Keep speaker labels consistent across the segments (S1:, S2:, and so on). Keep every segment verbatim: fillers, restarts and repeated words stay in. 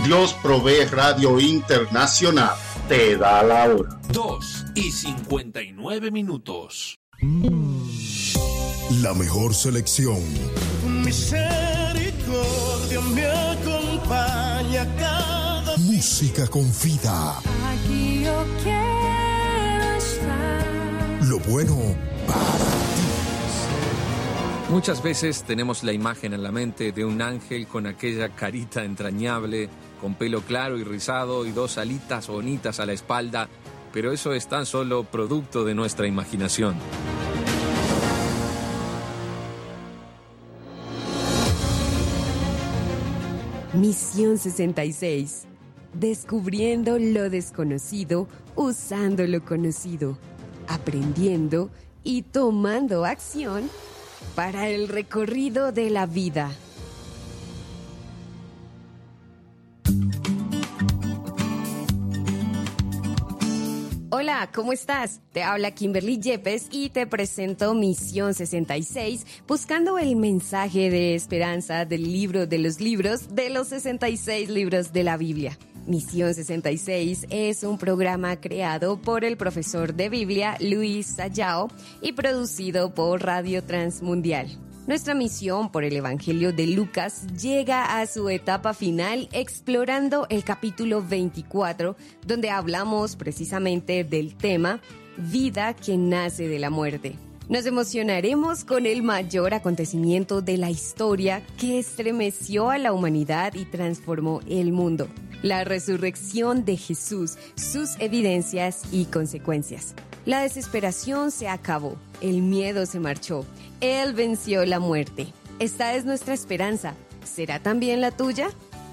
S1: Dios Provee Radio Internacional te da la hora.
S2: Dos y cincuenta y nueve minutos.
S3: La mejor selección.
S4: Misericordia me acompaña cada día.
S3: Música con vida.
S5: Aquí yo quiero estar.
S3: Lo bueno para ti.
S6: Muchas veces tenemos la imagen en la mente de un ángel con aquella carita entrañable, con pelo claro y rizado y dos alitas bonitas a la espalda, pero eso es tan solo producto de nuestra imaginación.
S7: Misión sesenta y seis. Descubriendo lo desconocido, usando lo conocido, aprendiendo y tomando acción para el recorrido de la vida. Hola, ¿cómo estás? Te habla Kimberly Yepes y te presento Misión sesenta y seis, buscando el mensaje de esperanza del libro de los libros de los sesenta y seis libros de la Biblia. Misión sesenta y seis es un programa creado por el profesor de Biblia Luis Sayao y producido por Radio Transmundial. Nuestra misión por el Evangelio de Lucas llega a su etapa final explorando el capítulo veinticuatro, donde hablamos precisamente del tema Vida que nace de la muerte. Nos emocionaremos con el mayor acontecimiento de la historia que estremeció a la humanidad y transformó el mundo: la resurrección de Jesús, sus evidencias y consecuencias. La desesperación se acabó, el miedo se marchó, Él venció la muerte. Esta es nuestra esperanza. ¿Será también la tuya?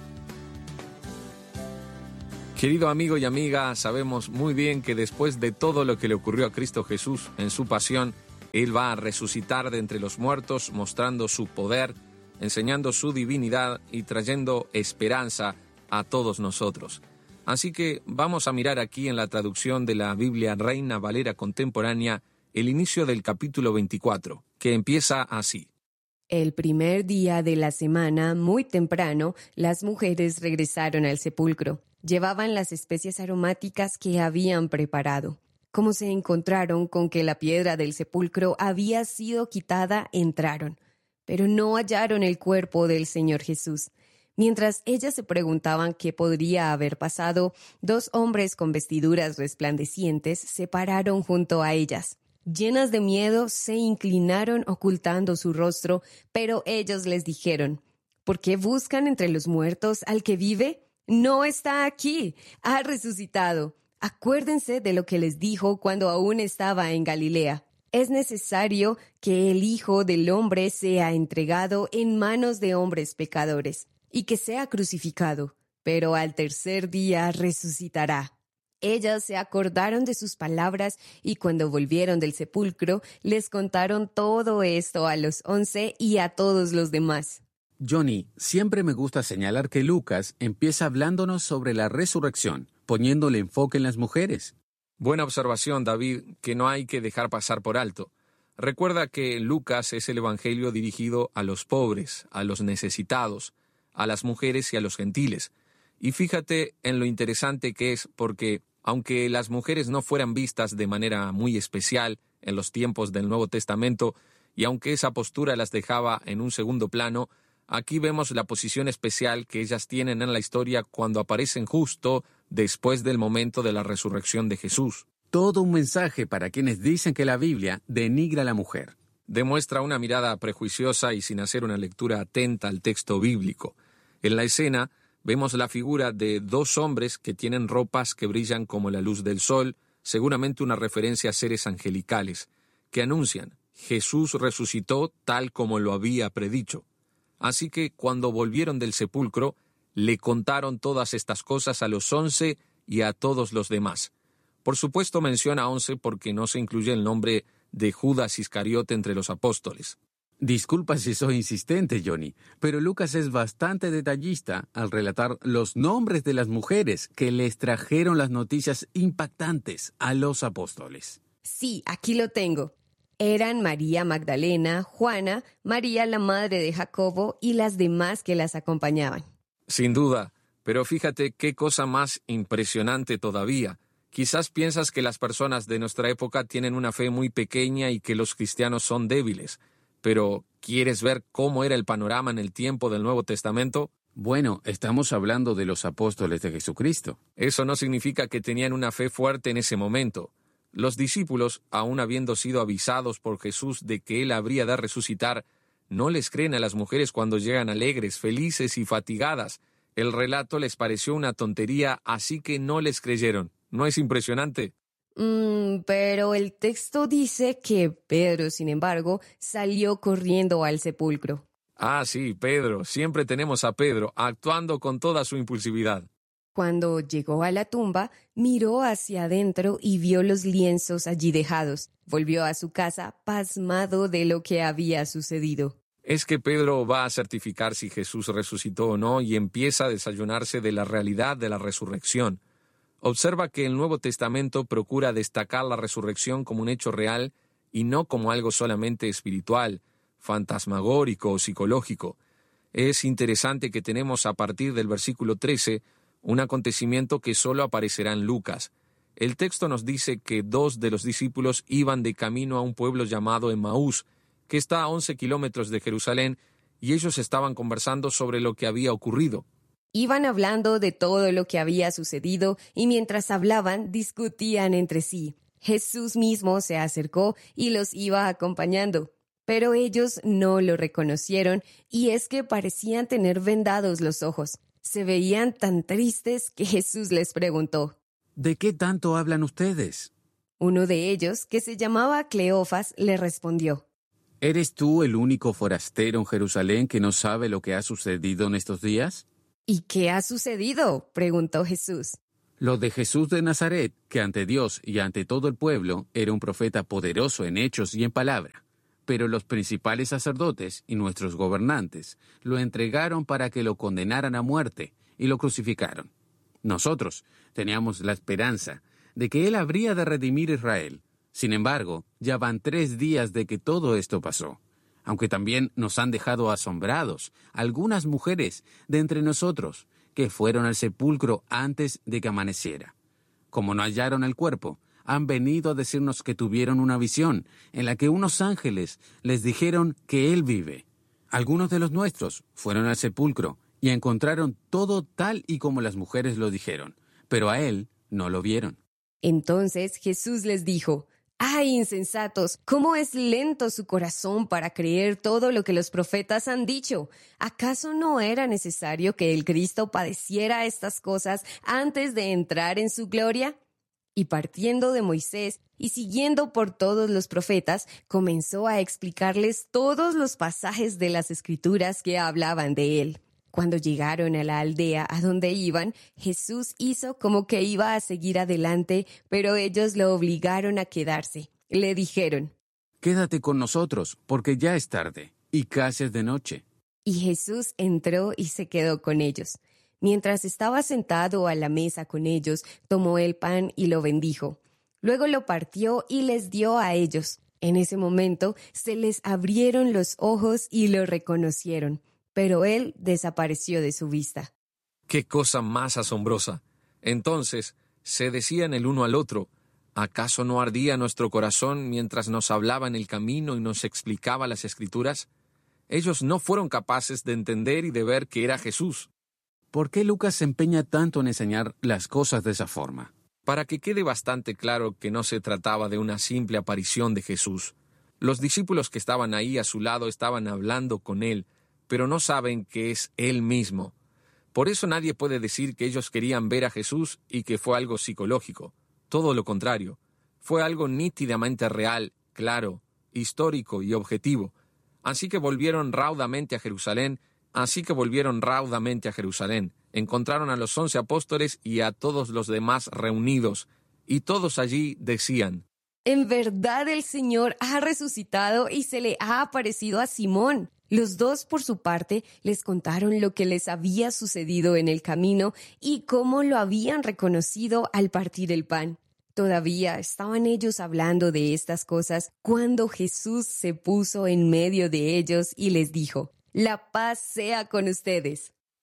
S6: Querido amigo y amiga, sabemos muy bien que después de todo lo que le ocurrió a Cristo Jesús en su pasión, Él va a resucitar de entre los muertos, mostrando su poder, enseñando su divinidad y trayendo esperanza a todos nosotros. Así que vamos a mirar aquí en la traducción de la Biblia Reina Valera Contemporánea el inicio del capítulo veinticuatro, que empieza así.
S7: El primer día de la semana, muy temprano, las mujeres regresaron al sepulcro. Llevaban las especias aromáticas que habían preparado. Como se encontraron con que la piedra del sepulcro había sido quitada, entraron, pero no hallaron el cuerpo del Señor Jesús. Mientras ellas se preguntaban qué podría haber pasado, dos hombres con vestiduras resplandecientes se pararon junto a ellas. Llenas de miedo, se inclinaron ocultando su rostro, pero ellos les dijeron: ¿por qué buscan entre los muertos al que vive? No está aquí, ha resucitado. Acuérdense de lo que les dijo cuando aún estaba en Galilea. Es necesario que el Hijo del Hombre sea entregado en manos de hombres pecadores y que sea crucificado, pero al tercer día resucitará. Ellas se acordaron de sus palabras y cuando volvieron del sepulcro les contaron todo esto a los once y a todos los demás.
S8: Johnny, siempre me gusta señalar que Lucas empieza hablándonos sobre la resurrección, poniéndole enfoque en las mujeres.
S6: Buena observación, David, que no hay que dejar pasar por alto. Recuerda que Lucas es el evangelio dirigido a los pobres, a los necesitados, a las mujeres y a los gentiles. Y fíjate en lo interesante que es porque, aunque las mujeres no fueran vistas de manera muy especial en los tiempos del Nuevo Testamento, y aunque esa postura las dejaba en un segundo plano, aquí vemos la posición especial que ellas tienen en la historia cuando aparecen justo después del momento de la resurrección de Jesús.
S8: Todo un mensaje para quienes dicen que la Biblia denigra a la mujer.
S6: Demuestra una mirada prejuiciosa y sin hacer una lectura atenta al texto bíblico. En la escena vemos la figura de dos hombres que tienen ropas que brillan como la luz del sol, seguramente una referencia a seres angelicales, que anuncian: Jesús resucitó tal como lo había predicho. Así que cuando volvieron del sepulcro, le contaron todas estas cosas a los once y a todos los demás. Por supuesto menciona once porque no se incluye el nombre de Judas Iscariote entre los apóstoles.
S8: Disculpa si soy insistente, Johnny, pero Lucas es bastante detallista al relatar los nombres de las mujeres que les trajeron las noticias impactantes a los apóstoles.
S7: Sí, aquí lo tengo. Eran María Magdalena, Juana, María la madre de Jacobo y las demás que las acompañaban.
S6: Sin duda, Pero fíjate qué cosa más impresionante todavía. Quizás piensas que las personas de nuestra época tienen una fe muy pequeña y que los cristianos son débiles. Pero, ¿quieres ver cómo era el panorama en el tiempo del Nuevo Testamento?
S8: Bueno, estamos hablando de los apóstoles de Jesucristo.
S6: Eso no significa que tenían una fe fuerte en ese momento. Los discípulos, aun habiendo sido avisados por Jesús de que Él habría de resucitar, no les creen a las mujeres cuando llegan alegres, felices y fatigadas. El relato les pareció una tontería, así que no les creyeron. ¿No es impresionante?
S7: Mm, pero el texto dice que Pedro, sin embargo, salió corriendo al sepulcro.
S6: Ah, sí, Pedro. Siempre tenemos a Pedro, actuando con toda su impulsividad.
S7: Cuando llegó a la tumba, miró hacia adentro y vio los lienzos allí dejados. Volvió a su casa pasmado de lo que había sucedido.
S6: Es que Pedro va a certificar si Jesús resucitó o no y empieza a desayunarse de la realidad de la resurrección. Observa que el Nuevo Testamento procura destacar la resurrección como un hecho real y no como algo solamente espiritual, fantasmagórico o psicológico. Es interesante que tenemos a partir del versículo trece un acontecimiento que solo aparecerá en Lucas. El texto nos dice que dos de los discípulos iban de camino a un pueblo llamado Emaús, que está a once kilómetros de Jerusalén, y ellos estaban conversando sobre lo que había ocurrido.
S7: Iban hablando de todo lo que había sucedido y mientras hablaban discutían entre sí. Jesús mismo se acercó y los iba acompañando, pero ellos no lo reconocieron y es que parecían tener vendados los ojos. Se veían tan tristes que Jesús les preguntó:
S8: ¿De qué tanto hablan ustedes?
S7: Uno de ellos, que se llamaba Cleofas, le respondió:
S8: ¿Eres tú el único forastero en Jerusalén que no sabe lo que ha sucedido en estos días?
S7: ¿Y qué ha sucedido?, preguntó Jesús.
S8: Lo de Jesús de Nazaret, que ante Dios y ante todo el pueblo era un profeta poderoso en hechos y en palabra. Pero los principales sacerdotes y nuestros gobernantes lo entregaron para que lo condenaran a muerte y lo crucificaron. Nosotros teníamos la esperanza de que Él habría de redimir a Israel. Sin embargo, ya van tres días de que todo esto pasó. Aunque también nos han dejado asombrados algunas mujeres de entre nosotros que fueron al sepulcro antes de que amaneciera. Como no hallaron el cuerpo, han venido a decirnos que tuvieron una visión en la que unos ángeles les dijeron que Él vive. Algunos de los nuestros fueron al sepulcro y encontraron todo tal y como las mujeres lo dijeron, pero a Él no lo vieron.
S7: Entonces Jesús les dijo: ¡Ay, insensatos! ¿Cómo es lento su corazón para creer todo lo que los profetas han dicho? ¿Acaso no era necesario que el Cristo padeciera estas cosas antes de entrar en su gloria? Y partiendo de Moisés y siguiendo por todos los profetas, comenzó a explicarles todos los pasajes de las Escrituras que hablaban de él. Cuando llegaron a la aldea a donde iban, Jesús hizo como que iba a seguir adelante, pero ellos lo obligaron a quedarse. Le dijeron:
S8: «Quédate con nosotros, porque ya es tarde, y casi es de noche».
S7: Y Jesús entró y se quedó con ellos. Mientras estaba sentado a la mesa con ellos, tomó el pan y lo bendijo. Luego lo partió y les dio a ellos. En ese momento se les abrieron los ojos y lo reconocieron, pero él desapareció de su vista.
S6: ¡Qué cosa más asombrosa! Entonces se decían el uno al otro: ¿acaso no ardía nuestro corazón mientras nos hablaba en el camino y nos explicaba las Escrituras? Ellos no fueron capaces de entender y de ver que era Jesús.
S8: ¿Por qué Lucas se empeña tanto en enseñar las cosas de esa forma?
S6: Para que quede bastante claro que no se trataba de una simple aparición de Jesús. Los discípulos que estaban ahí a su lado estaban hablando con él, pero no saben que es él mismo. Por eso nadie puede decir que ellos querían ver a Jesús y que fue algo psicológico. Todo lo contrario. Fue algo nítidamente real, claro, histórico y objetivo. Así que volvieron raudamente a Jerusalén, así que volvieron raudamente a Jerusalén. Encontraron a los once apóstoles y a todos los demás reunidos, y todos allí decían:
S7: En verdad el Señor ha resucitado y se le ha aparecido a Simón. Los dos, por su parte, les contaron lo que les había sucedido en el camino y cómo lo habían reconocido al partir el pan. Todavía estaban ellos hablando de estas cosas cuando Jesús se puso en medio de ellos y les dijo: «La paz sea con ustedes».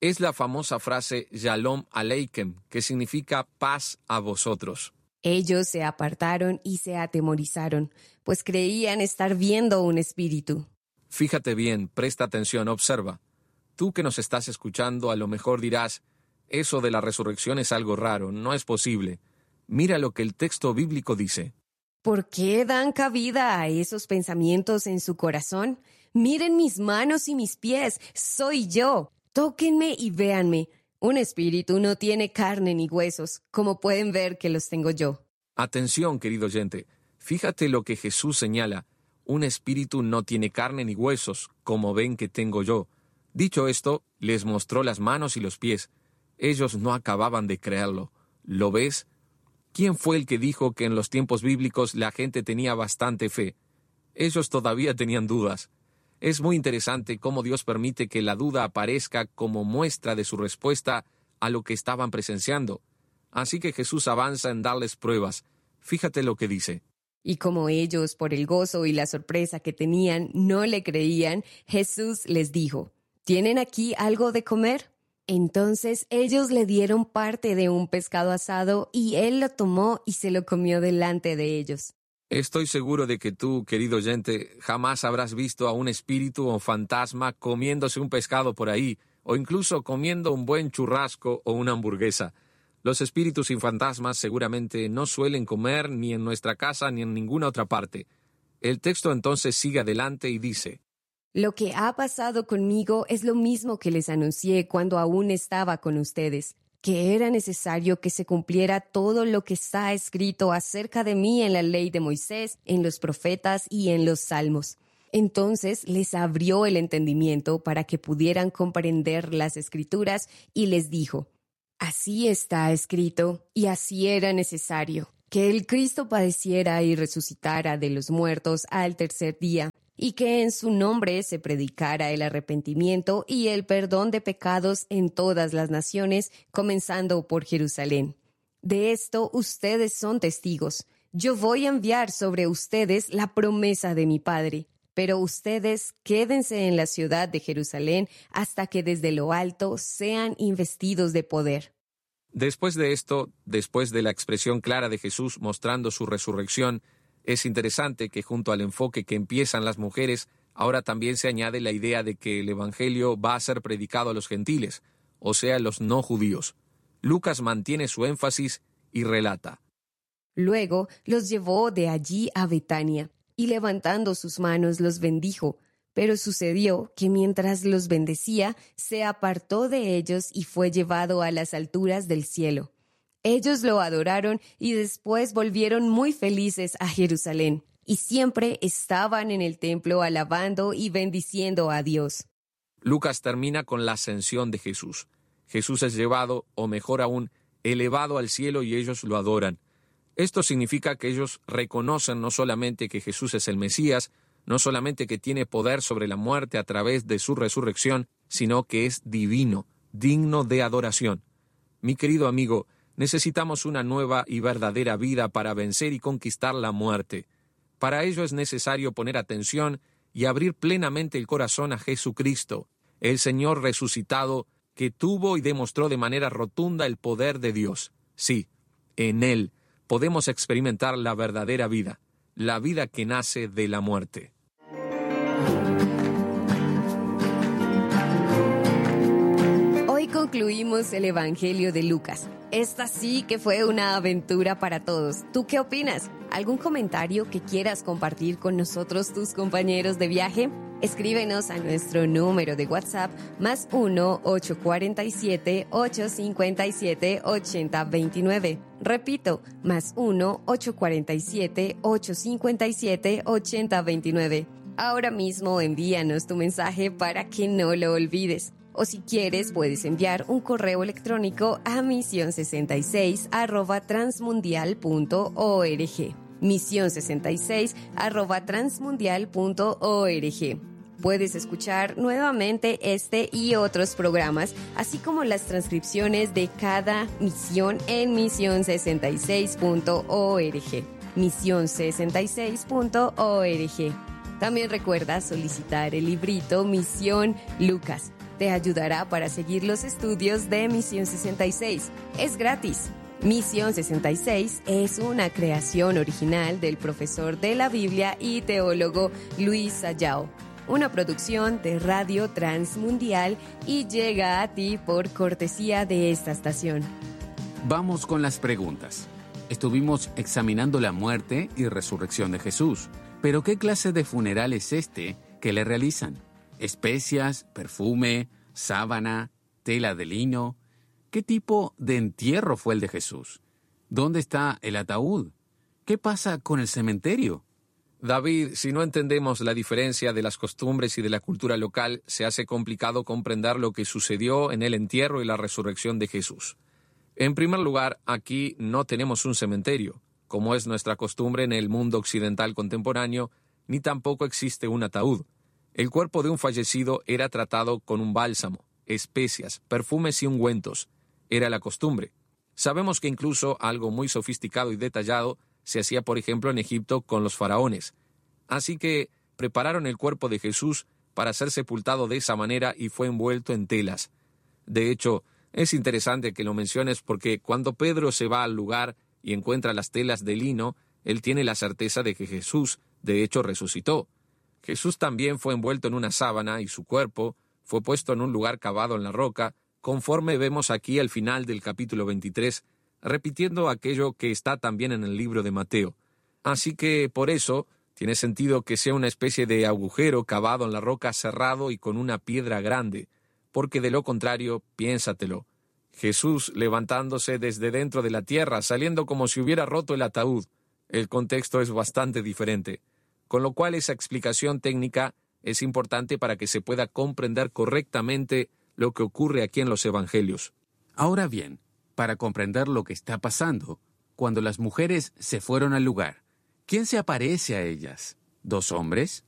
S6: Es la famosa frase Shalom Aleikem, que significa paz a vosotros.
S7: Ellos se apartaron y se atemorizaron, pues creían estar viendo un espíritu.
S6: Fíjate bien, presta atención, observa. Tú que nos estás escuchando a lo mejor dirás, eso de la resurrección es algo raro, no es posible. Mira lo que el texto bíblico dice.
S7: ¿Por qué dan cabida a esos pensamientos en su corazón? Miren mis manos y mis pies, soy yo. Tóquenme y véanme. Un espíritu no tiene carne ni huesos, como pueden ver que los tengo yo.
S6: Atención, querido oyente. Fíjate lo que Jesús señala. Un espíritu no tiene carne ni huesos, como ven que tengo yo. Dicho esto, les mostró las manos y los pies. Ellos no acababan de creerlo. ¿Lo ves? ¿Quién fue el que dijo que en los tiempos bíblicos la gente tenía bastante fe? Ellos todavía tenían dudas. Es muy interesante cómo Dios permite que la duda aparezca como muestra de su respuesta a lo que estaban presenciando. Así que Jesús avanza en darles pruebas. Fíjate lo que dice.
S7: Y como ellos, por el gozo y la sorpresa que tenían, no le creían, Jesús les dijo, ¿tienen aquí algo de comer? Entonces ellos le dieron parte de un pescado asado y él lo tomó y se lo comió delante de ellos.
S6: Estoy seguro de que tú, querido oyente, jamás habrás visto a un espíritu o fantasma comiéndose un pescado por ahí, o incluso comiendo un buen churrasco o una hamburguesa. Los espíritus y fantasmas seguramente no suelen comer ni en nuestra casa ni en ninguna otra parte. El texto entonces sigue adelante y dice,
S7: Lo que ha pasado conmigo es lo mismo que les anuncié cuando aún estaba con ustedes, que era necesario que se cumpliera todo lo que está escrito acerca de mí en la ley de Moisés, en los profetas y en los salmos. Entonces les abrió el entendimiento para que pudieran comprender las escrituras y les dijo, Así está escrito y así era necesario, que el Cristo padeciera y resucitara de los muertos al tercer día, y que en su nombre se predicara el arrepentimiento y el perdón de pecados en todas las naciones, comenzando por Jerusalén. De esto ustedes son testigos. Yo voy a enviar sobre ustedes la promesa de mi Padre, pero ustedes quédense en la ciudad de Jerusalén hasta que desde lo alto sean investidos de poder.
S6: Después de esto, después de la expresión clara de Jesús mostrando su resurrección, es interesante que junto al enfoque que empiezan las mujeres, ahora también se añade la idea de que el Evangelio va a ser predicado a los gentiles, o sea, los no judíos. Lucas mantiene su énfasis y relata.
S7: Luego los llevó de allí a Betania, y levantando sus manos los bendijo. Pero sucedió que mientras los bendecía, se apartó de ellos y fue llevado a las alturas del cielo. Ellos lo adoraron y después volvieron muy felices a Jerusalén, y siempre estaban en el templo alabando y bendiciendo a Dios.
S6: Lucas termina con la ascensión de Jesús. Jesús es llevado, o mejor aún, elevado al cielo y ellos lo adoran. Esto significa que ellos reconocen no solamente que Jesús es el Mesías, no solamente que tiene poder sobre la muerte a través de su resurrección, sino que es divino, digno de adoración. Mi querido amigo, necesitamos una nueva y verdadera vida para vencer y conquistar la muerte. Para ello es necesario poner atención y abrir plenamente el corazón a Jesucristo, el Señor resucitado, que tuvo y demostró de manera rotunda el poder de Dios. Sí, en Él podemos experimentar la verdadera vida, la vida que nace de la muerte.
S7: Hoy concluimos el Evangelio de Lucas. Esta sí que fue una aventura para todos. ¿Tú qué opinas? ¿Algún comentario que quieras compartir con nosotros, tus compañeros de viaje? Escríbenos a nuestro número de WhatsApp más uno ocho cuatro siete ocho cinco siete ocho cero dos nueve. Repito, más uno ocho cuatro siete ocho cinco siete ocho cero dos nueve. Ahora mismo envíanos tu mensaje para que no lo olvides. O si quieres, puedes enviar un correo electrónico a misión sesenta y seis arroba transmundial punto org. misión sesenta y seis arroba transmundial punto org. Puedes escuchar nuevamente este y otros programas, así como las transcripciones de cada misión en misión sesenta y seis punto org. misión sesenta y seis punto org. También recuerda solicitar el librito Misión Lucas. te ayudará para seguir los estudios de Misión sesenta y seis. Es gratis. Misión sesenta y seis es una creación original del profesor de la Biblia y teólogo Luis Sayao, una producción de Radio Transmundial y llega a ti por cortesía de esta estación.
S8: Vamos con las preguntas. Estuvimos examinando la muerte y resurrección de Jesús, pero ¿qué clase de funeral es este que le realizan? ¿Especias, perfume, sábana, tela de lino? ¿Qué tipo de entierro fue el de Jesús? ¿Dónde está el ataúd? ¿Qué pasa con el cementerio?
S6: David, si no entendemos la diferencia de las costumbres y de la cultura local, se hace complicado comprender lo que sucedió en el entierro y la resurrección de Jesús. En primer lugar, aquí no tenemos un cementerio, como es nuestra costumbre en el mundo occidental contemporáneo, ni tampoco existe un ataúd. El cuerpo de un fallecido era tratado con un bálsamo, especias, perfumes y ungüentos. Era la costumbre. Sabemos que incluso algo muy sofisticado y detallado se hacía, por ejemplo, en Egipto con los faraones. Así que prepararon el cuerpo de Jesús para ser sepultado de esa manera y fue envuelto en telas. De hecho, es interesante que lo menciones porque cuando Pedro se va al lugar y encuentra las telas de lino, él tiene la certeza de que Jesús, de hecho, resucitó. Jesús también fue envuelto en una sábana y su cuerpo fue puesto en un lugar cavado en la roca, conforme vemos aquí al final del capítulo veintitrés, repitiendo aquello que está también en el libro de Mateo. Así que, por eso, tiene sentido que sea una especie de agujero cavado en la roca cerrado y con una piedra grande, porque de lo contrario, piénsatelo. Jesús levantándose desde dentro de la tierra, saliendo como si hubiera roto el ataúd. El contexto es bastante diferente, con lo cual esa explicación técnica es importante para que se pueda comprender correctamente lo que ocurre aquí en los Evangelios.
S8: Ahora bien, para comprender lo que está pasando, cuando las mujeres se fueron al lugar, ¿quién se aparece a ellas? ¿Dos hombres?